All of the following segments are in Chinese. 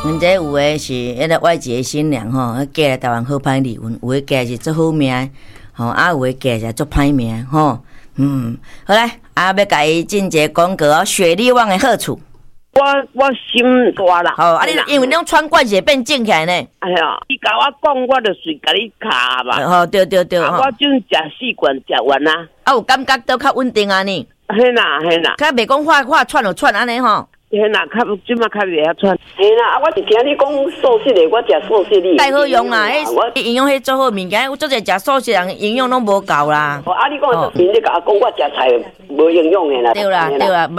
阮这有诶是迄个外籍新娘吼，嫁来台湾好歹离婚，有诶嫁是做好命，吼有诶嫁是做歹命吼。好来，要甲伊进一个广告哦，雪莉网诶好处。 我心大啦。 哦，你因为你穿惯势变正起来呢。 哎呀，你甲我讲，我就随甲你卡嘛。 哦，对。 我准食4罐食完啊。 有感觉都较稳定啊呢。 嘿啦。 较袂讲化喘就喘安尼吼。 嘿啦，即马较袂晓喘。嘿啦，我是听你讲素食的，我食素食的。 太好用啦，迄营养迄做好物件，有做者食素食人营养拢无够啦。 你讲做面，你甲我讲我食菜无营养的啦。对啦，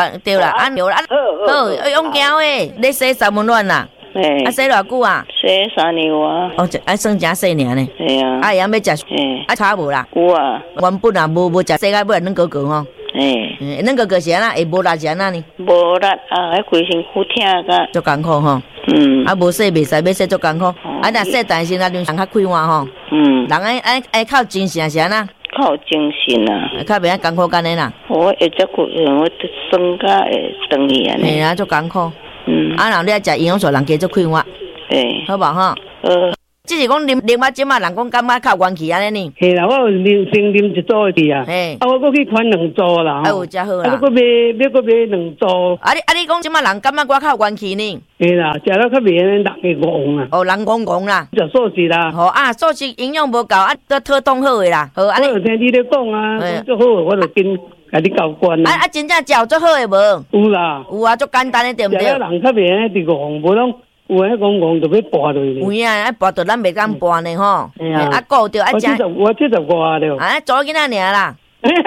好，用胶诶，你洗三温暖啦。洗偌久啊？ 洗3年啊。 哦，算真细尔呢。 系啊。 会晓要食，差无啦。 有啊。 原本啊无食洗到尾软哥吼。软哥是安那会无力是安那呢？ 无力啊，迄规身躯疼个。 足艰苦吼。无洗袂使，要洗足艰苦。若洗但是咱人较快活吼。人爱靠精神是安那？ 靠精神啊。 较袂晓艰苦干的啦。 我会只骨，我酸甲会长去安尼。 嘿啊，足艰苦。然后你爱食营养素，人加足快活。好无吼？只是讲啉啊，即马人讲感觉较元气安尼呢。 嘿啦，我有啉一组去啊。我搁去款2组啦。 有真好啦。 搁买2组。 你讲即马人感觉我较元气呢？ 嘿啦，食了较袂安尼人会戆啊。 哦，人戆啦。 食素食啦。 素食营养无够，都讨冻好诶啦。好， 我有听你咧讲啊，足好，我就跟甲你交关啦。 真正食足好诶无？ 有啦。 有啊，足简单诶，对毋对？ 食了人较袂安尼戆，无拢。有诶，戆就要跋落去。 有啊，跋到咱袂敢跋呢吼。顾着食。 我75了。 做囡仔尔啦。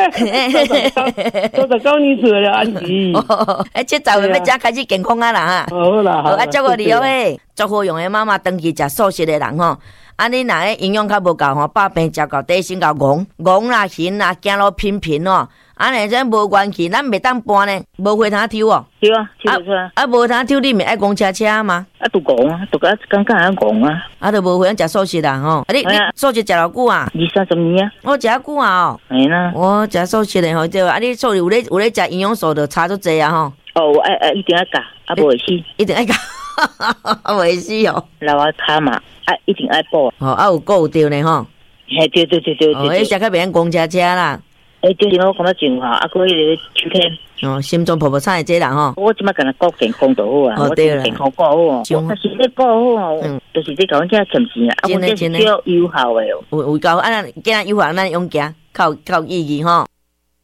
79年出了安吉。 70岁要才开始健康啊啦哈。 好啦。 照顾你哦嘿，足好用诶妈妈长期食素食诶人吼。你若个营养较无够吼，百病食到底心较戆啦、晕啦、走路频哦。尼真无元气，咱袂当搬呢，无回头抽哦。 对啊，抽得出来。 无头抽，你咪爱讲车吗？ 都戆啊，都感觉爱戆啊。 都无会晓食素食啦吼。你素食食偌久啊 ？20-30年啊。 我食久啊哦。 系啦。 我食素食的吼，对啊。你素有咧食营养素，就差足济啊吼。 我一定要教，无会死。 一定要教，袂死哦。 老我卡嘛，一定爱补。 有顾着呢吼。 嘿，对。 迄食较袂晓讲车啦。 对，我感觉真好，搁迄个秋天。 心脏泡菜这人吼。 我即摆干那顾健康就好啊。我健康顾好哦。但是你顾好哦，就是你甲阮遮欠钱啊。我这是叫有效的哦。 有够，既然有效，咱用行，靠意义吼。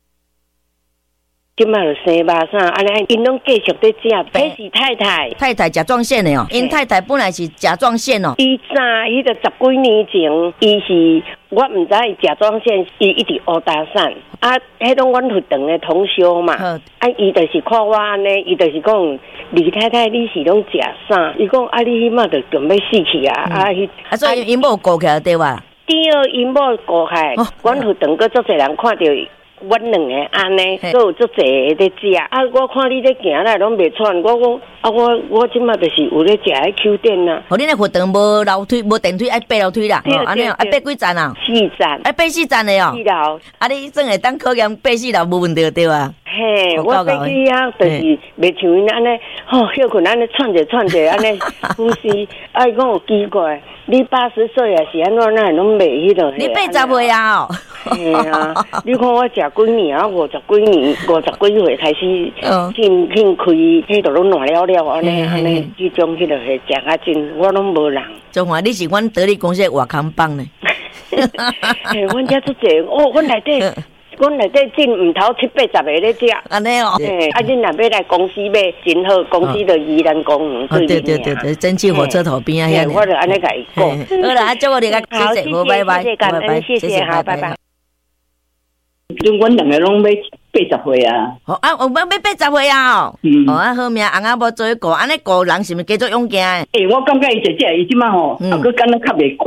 即摆就生肉啥，安尼因拢继续在食。迄是太太甲状腺的哦，因太太本来是甲状腺哦。 伊早迄个10几年前，伊是我毋知甲状腺，伊一直乌打散。迄种阮学堂的同学嘛，伊就是看我安尼，伊就是讲李太太你是拢食啥？伊讲你迄马就准备死去啊！ 所以因某顾起来对吧？ 第二因某顾起来，阮学堂个足侪人看到。阮两个安尼，都有足侪在食。我看你咧行来拢袂喘，我讲我即马就是有咧食迄Q店啊。 恁咧活动无楼梯，无电梯，爱爬楼梯啦。安尼爱爬几站啊 ？4站。 爱爬4站的哦。 4楼。 你算会当考验爬4楼无问题对吧？ 嘿，我爬去遐就是袂像因安尼，休困安尼喘者，安尼呼吸。伊讲有奇怪，你80岁啊是安怎那拢袂迄落？ 你80岁啊哦。 嘿啊，你看我食几年啊，50几岁开始兴开，迄度拢烂了安尼，这种迄落是食较真，我拢无人。 中华你是阮得力公司外康帮呢？ 嘿，阮遮足济阮内底进毋头7-80个咧食。 安尼哦。 恁若要来公司买，真好，公司就宜兰公园对面。蒸汽火车头边啊遐。 我就安尼甲伊讲。 好啦，祝我哋个谢谢，拜拜， 谢谢，好，拜拜。 阮两个拢要80岁啊！ 有要80岁啊！好命，翁仔无做顾，安尼顾人是毋是加做勇敢？ 我感觉伊伊即摆吼，搁敢若较袂寒。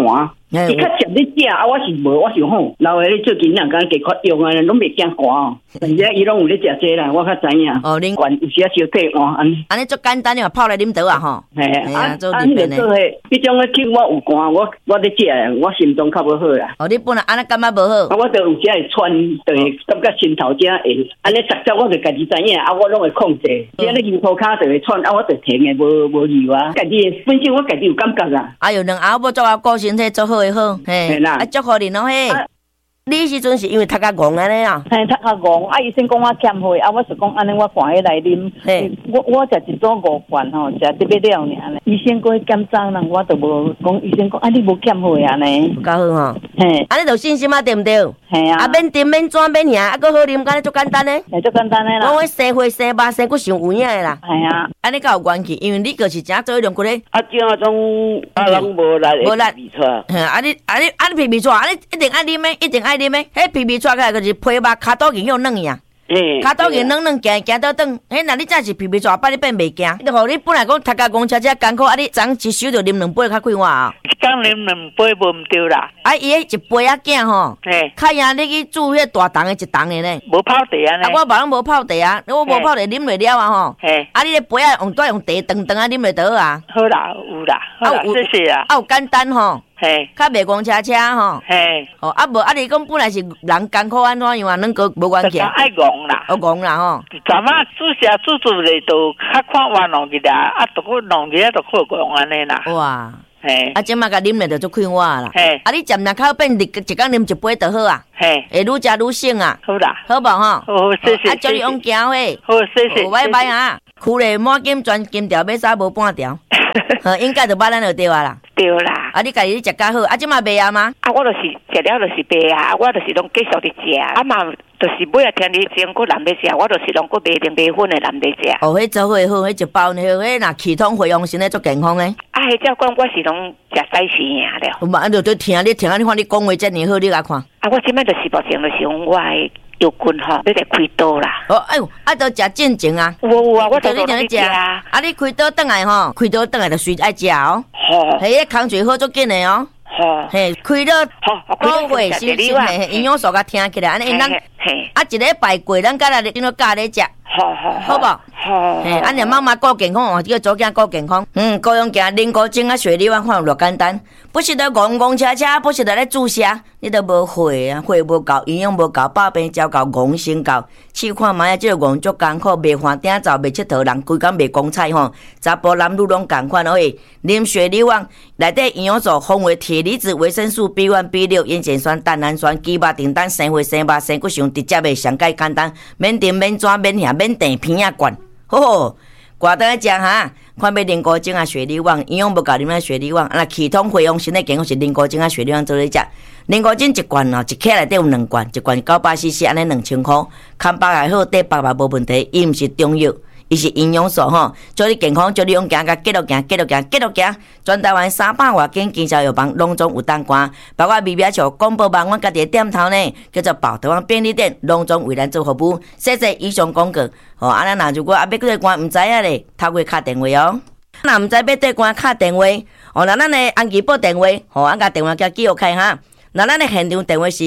伊较接你食啊，我是无，我是吼，老诶咧做囡仔，敢加快用啊，拢袂惊寒哦。人家伊拢有咧食这啦，我较知影。 哦，恁有时啊烧退换安尼。 安尼足简单，你嘛泡来啉倒啊吼。 嘿啊，做里面诶，迄种诶酒我有寒，我咧食，我心脏较无好啦。 哦，你本来安尼感觉无好。 啊，我就有时会喘，就会感觉心头正会，安尼实在我就家己知影，啊，我拢会控制。只要你胸口骹就会喘，啊，我就停诶，无油啊。家己本身我家己有感觉啦。 哎哟，两后母做顾身体做好诶好，嘿，啊，祝福你咯嘿。你时阵是因为头壳戆安尼啊？ 嘿，头壳戆，啊，医生讲我欠血，啊，我是讲安尼，我赶起来啉。嘿，我食一组5罐吼，食特别了尔咧。医生过去检查人，我都无讲，医生讲啊，你无欠血啊呢？ 够好吼。 嘿， 安尼就信心啊，对毋对？ 嘿啊。 啊，免甜免转免咸，啊，搁好啉，安尼足简单咧。 嘿，足简单咧啦。 我生血生肉生，佫上有影诶啦。 系啊。 安尼才有关系，因为你就是正做迄种骨咧。 啊，种种啊，拢无力，无力比出。 啊你皮皮出，啊你一定爱啉诶，一定爱啉诶。迄皮皮出起来就是皮肉骹肚筋向软呀。骹肚筋软软行倒转，迄若你真是皮皮出，摆你变袂惊。你互你本来讲头壳讲车艰苦，啊你昨一宿就啉2杯较快活啊。 刚啉2杯无毋对啦。 啊伊迄一杯仔囝吼，较赢你去煮迄大桶诶1桶诶呢。 无泡茶啊呢？啊我别人无泡茶啊，我无泡茶啉袂了啊吼。啊你咧杯仔用用茶长啊啉袂倒啊。 好啦，有啦，好啦，谢谢啊。 啊有简单吼。 嘿， 较袂公车吼， 嘿， 哦，啊无啊，你讲本来是人艰苦安怎样啊，恁个无关系。 爱戆啦， 戆啦吼。 昨晚煮咧，都较看完弄起啦，啊，都去弄起啊，都去戆安尼啦。 哇， 嘿， 啊，即马甲啉咧就足快活啦。 嘿，啊， 你渐若靠变一工啉1杯就好啊。 嘿， 会愈食愈省啊。 好啦， 好无吼？ 好，谢谢。 啊，祝你用行诶。 好，谢谢。 拜拜啊！躯咧满金全金条，要啥无半条。应该就捌咱就对啊啦。 对啦。 啊，你家己你食较好，啊，即马卖啊吗？ 啊，我就是食了就是卖啊，我就是拢继续伫食，啊嘛，就是每日天日前佫人要食，我就是拢佫卖定卖粉的人要食。 哦，迄做伙好，迄一包呢，迄若气通回阳身咧，足健康诶。 啊，迄照讲我是拢食西式尔了。 我嘛，就听你看你讲话遮尔好，你来看。 啊，我即摆就是目前就是用我的腰筋吼，要来开刀啦。 哦，哎呦，啊，都食正经啊。 有啊，我都你食啊。啊，你开刀转来吼，开刀转来就随爱食哦。 吼， 迄工序好足紧诶哦。 吼， 嘿，开刀保护身体，营养素甲听起来，安尼咱啊一礼拜过，咱甲来顶多教你食。好不？ 好， 嘿，俺娘妈妈顾健康哦，这个早囝顾健康。高用行零高精啊，水里碗看偌简单，不是得戆车车，不是得咧注射，你都无血啊，血无够，营养无够，百病照够，戆先够。试看卖啊，这个戆足艰苦，袂饭顶走，袂佚佗，人规工袂讲菜吼。查甫男女拢共款哦，啉水里碗内底营养素丰富，铁离子、维生素 B1、B6、烟碱酸、蛋氨酸、鸡肉、丁蛋、生血、生肉、生骨上直接的上介简单，免甜、免转、免咸、免甜，片啊罐。吼，挂倒来食哈，看要零高精啊，雪梨网营养不够，啉啊雪梨网，啊气通回阳身体健康是零高精啊，雪梨网做咧食。零高精一罐哦，一克内底有2罐，一罐900cc，安尼2000块，看饱也好，底饱嘛无问题，伊毋是中药。伊是营养素吼，祝你健康，祝你用行甲继续行，继续行，继续行。全台湾300外间经销药房拢总有当关，包括米表桥广播网，阮家己的店头呢，叫做宝台湾便利店，拢总为咱做服务。谢谢以上广告。吼，安尼若如果要对关，毋知影咧，透过敲电话哦。若毋知要对关敲电话，哦，那咱的安吉报电话，吼，俺甲电话叫记录开哈。那咱的现场电话是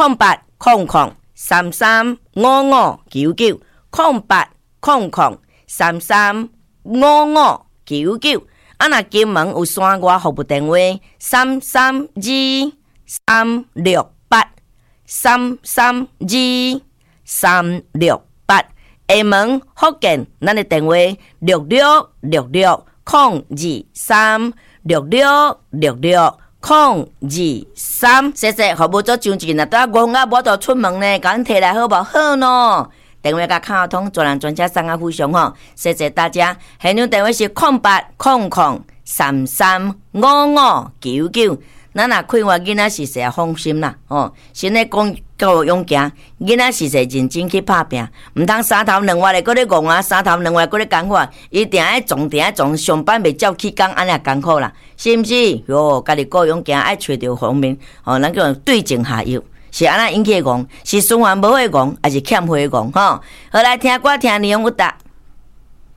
0800335599，0800335599。啊，若金门有山外服务电话332368，332368。厦门福建，咱的电话6666022366660223。谢谢，服务做上一若拄5啊，无就出门呢，甲咱摕来好无好喏。电话甲卡通，专人专车送啊，互相吼，谢谢大家。现场电话是0800335599。咱若看我囡仔是谁放心啦，哦，先咧讲教育勇行，囡仔是谁认真去拍拼，毋通三头两歪咧，搁咧戆啊，三头两歪搁咧艰苦，一定爱撞，上班袂照起工，安尼艰苦啦，是毋是？哟，家己教育勇行爱找着方面，哦，咱叫对症下药。是安那引起的戆，是循环无的戆，还是欠血的戆？吼，好来听歌听内容有答。